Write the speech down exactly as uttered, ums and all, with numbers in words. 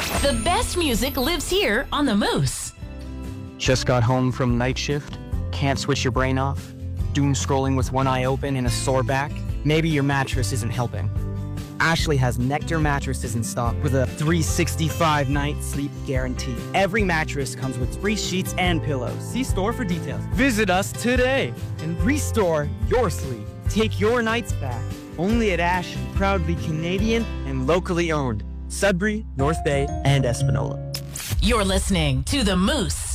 The best music lives here on The Moose. Just got home from night shift? Can't switch your brain off? Doom scrolling with one eye open and a sore back? Maybe your mattress isn't helping. Ashley has Nectar mattresses in stock with a three sixty-five night sleep guarantee. Every mattress comes with free sheets and pillows. See store for details. Visit us today and restore your sleep. Take your nights back. Only at Ashley. Proudly Canadian and locally owned. Sudbury, North Bay, and Espanola. You're listening to The Moose.